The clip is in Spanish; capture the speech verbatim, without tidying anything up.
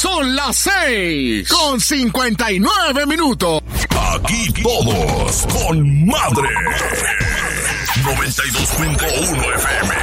Son las seis con cincuenta y nueve minutos. Aquí todos con madre. noventa y dos punto uno F M.